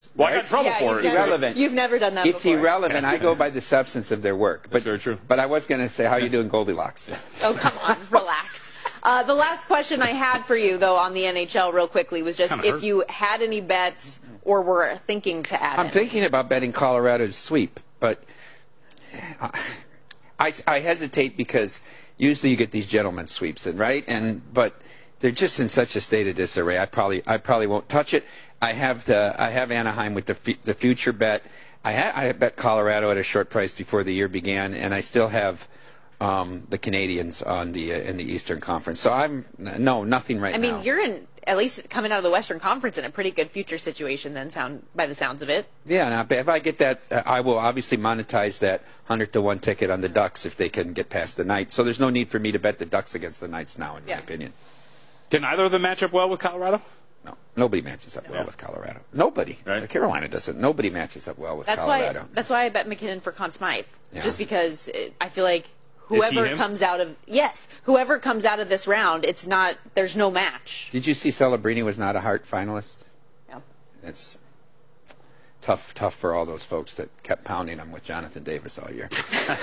Well, I got in trouble for it. It's irrelevant. You've never done that It's before. irrelevant. I go by the substance of their work. That's very true. But I was going to say, how you doing, Goldilocks? Oh, come on. Relax. The last question I had for you, though, on the NHL real quickly was just if you had any bets or were thinking to add I'm thinking about betting Colorado's sweep, but I hesitate because usually you get these gentlemen's sweeps, right? But they're just in such a state of disarray. I probably won't touch it. I have Anaheim with the future bet. I bet Colorado at a short price before the year began, and I still have the Canadians on in the Eastern Conference. So nothing right now. I mean, you're in, at least coming out of the Western Conference, in a pretty good future situation then, by the sounds of it. Yeah, now, if I get that, I will obviously monetize that 100-to-1 ticket on the Ducks if they can get past the Knights. So there's no need for me to bet the Ducks against the Knights now, in my opinion. Can either of them match up well with Colorado? No, nobody matches up well with Colorado. Nobody. Right. Carolina doesn't. Nobody matches up well with Colorado. That's why I bet McKinnon for Conn Smythe. Yeah. Just because I feel like whoever comes out of this round, there's no match. Did you see Celebrini was not a Hart finalist? No. That's tough for all those folks that kept pounding him with Jonathan Davis all year.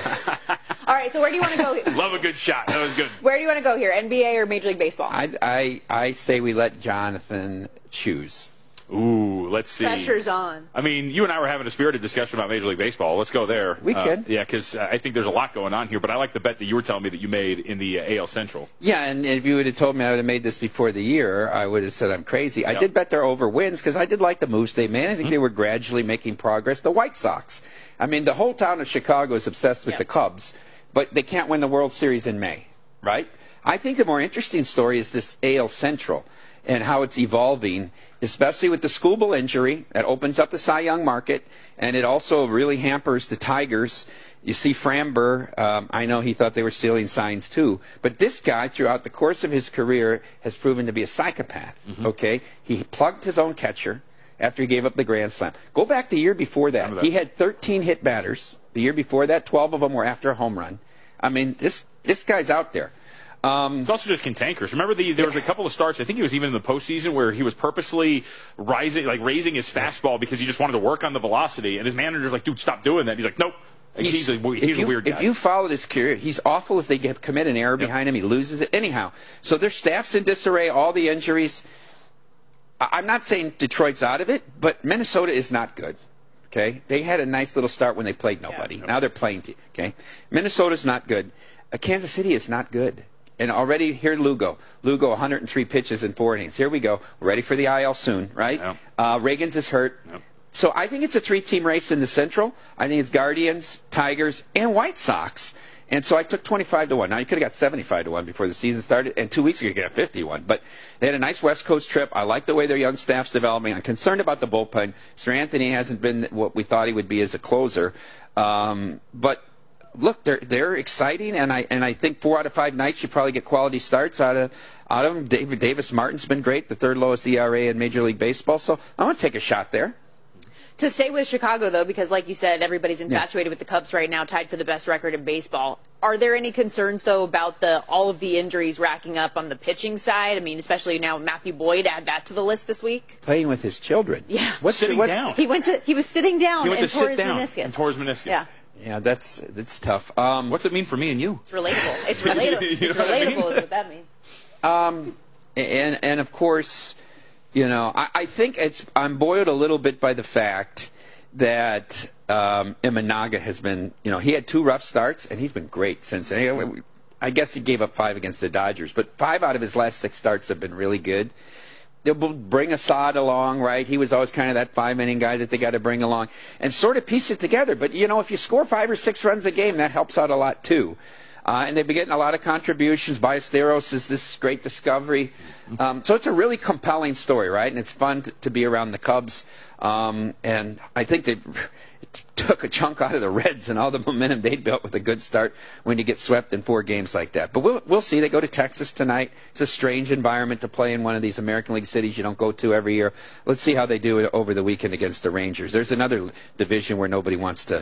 All right, so where do you want to go? Love a good shot. That was good. Where do you want to go here, NBA or Major League Baseball? I say we let Jonathan choose. Ooh, let's see. Pressure's on. I mean, you and I were having a spirited discussion about Major League Baseball. Let's go there. We could. Yeah, because I think there's a lot going on here, but I like the bet that you were telling me that you made in the AL Central. Yeah, and if you would have told me I would have made this before the year, I would have said I'm crazy. I did bet their over wins because I did like the moves they made. I think they were gradually making progress. The White Sox. I mean, the whole town of Chicago is obsessed with the Cubs, but they can't win the World Series in May, right? I think the more interesting story is this AL Central and how it's evolving, especially with the Skubal injury. That opens up the Cy Young market, and it also really hampers the Tigers. You see Framber, I know he thought they were stealing signs too, but this guy, throughout the course of his career, has proven to be a psychopath, okay? He plugged his own catcher after he gave up the Grand Slam. Go back the year before that. He had 13 hit batters. The year before that, 12 of them were after a home run. I mean, this guy's out there. It's also just cantankerous. Remember, there was a couple of starts, I think it was even in the postseason, where he was purposely raising his fastball because he just wanted to work on the velocity, and his manager's like, dude, stop doing that. And he's like, nope. He's a weird guy. If you followed his career, he's awful if they commit an error behind him. He loses it. Anyhow, so their staff's in disarray, all the injuries. I'm not saying Detroit's out of it, but Minnesota is not good. Okay? They had a nice little start when they played nobody. Now they're playing. Okay? Minnesota's not good. Kansas City is not good. And already, here Lugo. Lugo, 103 pitches in 4 innings. Here we go. We're ready for the IL soon, right? Yep. Reagans is hurt. Yep. So I think it's a 3-team race in the Central. I think it's Guardians, Tigers, and White Sox. And so I took 25-1. Now, you could have got 75-1 before the season started, and 2 weeks ago you could have 51. But they had a nice West Coast trip. I like the way their young staff's developing. I'm concerned about the bullpen. Sir Anthony hasn't been what we thought he would be as a closer. But look, they're exciting, and I think 4 out of 5 nights you probably get quality starts out of them. Davis Martin's been great, the 3rd lowest ERA in Major League Baseball. So I'm going to take a shot there. To stay with Chicago, though, because like you said, everybody's infatuated with the Cubs right now, tied for the best record in baseball. Are there any concerns, though, about all of the injuries racking up on the pitching side? I mean, especially now Matthew Boyd, add that to the list this week. Playing with his children. Yeah. Sitting down. He was sitting down and tore his meniscus. And tore his meniscus. Yeah. Yeah, that's tough. What's it mean for me and you? It's relatable. It's relatable. You know It's what I mean? relatable is what that means. And of course, you know, I think I'm buoyed a little bit by the fact that Imanaga has been, you know, he had 2 rough starts, and he's been great since. I guess he gave up 5 against the Dodgers, but 5 out of his last 6 starts have been really good. They'll bring Assad along, right? He was always kind of that 5-inning guy that they got to bring along and sort of piece it together. But, you know, if you score 5 or 6 runs a game, that helps out a lot, too. And they've been getting a lot of contributions. Ballesteros is this great discovery. So it's a really compelling story, right? And it's fun to be around the Cubs. And I think they took a chunk out of the Reds and all the momentum they built with a good start when you get swept in 4 games like that. But we'll see. They go to Texas tonight. It's a strange environment to play in one of these American League cities you don't go to every year. Let's see how they do it over the weekend against the Rangers. There's another division where nobody wants to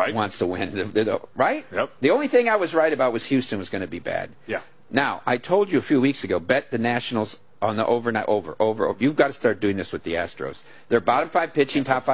win. Right? Yep. The only thing I was right about was Houston was going to be bad. Yeah. Now, I told you a few weeks ago, bet the Nationals on the over. You've got to start doing this with the Astros. They're bottom 5 pitching, top 5